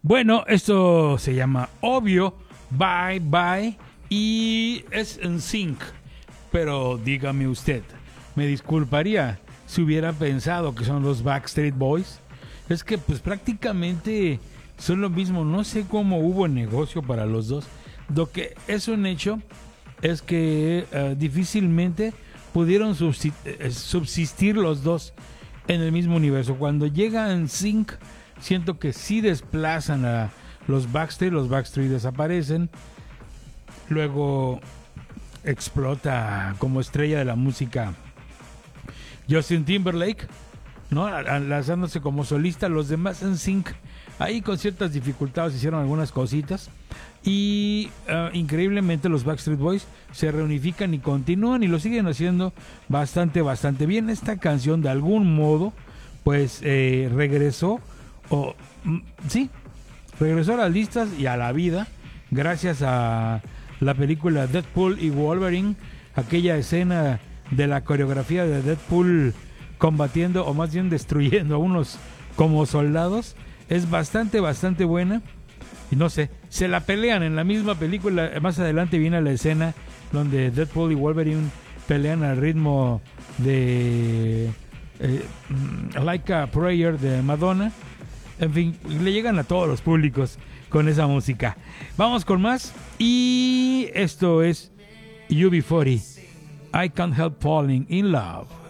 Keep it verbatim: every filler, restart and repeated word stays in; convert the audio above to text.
Bueno, esto se llama Obvio, Bye Bye y es en sync. Pero dígame usted, me disculparía si hubiera pensado que son los Backstreet Boys. Es que pues prácticamente son lo mismo. No sé cómo hubo negocio para los dos. Lo que es un hecho es que uh, difícilmente pudieron subsistir los dos en el mismo universo. Cuando llega en sync, siento que sí desplazan a los Backstreet, los Backstreet desaparecen. Luego explota como estrella de la música Justin Timberlake, ¿no? Lanzándose como solista. Los demás en sync, ahí con ciertas dificultades hicieron algunas cositas. Y uh, increíblemente los Backstreet Boys se reunifican y continúan y lo siguen haciendo bastante, bastante bien. Esta canción de algún modo pues eh, regresó, o mm, sí, regresó a las listas y a la vida gracias a la película Deadpool y Wolverine. Aquella escena de la coreografía de Deadpool combatiendo, o más bien destruyendo a unos como soldados, es bastante, bastante buena. Y no sé, se la pelean en la misma película. Más adelante viene la escena donde Deadpool y Wolverine pelean al ritmo de eh, Like a Prayer de Madonna. En fin, le llegan a todos los públicos con esa música. Vamos con más. Y esto es U B cuarenta, I Can't Help Falling in Love.